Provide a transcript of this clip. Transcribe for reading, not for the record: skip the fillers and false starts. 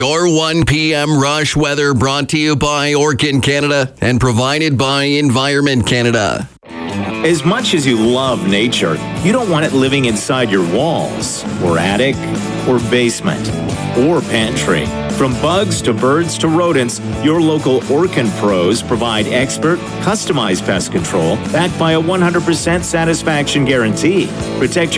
Your 1 p.m. rush weather brought to you by Orkin Canada and provided by Environment Canada. As much as you love nature, you don't want it living inside your walls, or attic, or basement, or pantry. From bugs to birds to rodents, your local Orkin pros provide expert, customized pest control backed by a 100% satisfaction guarantee. Protect your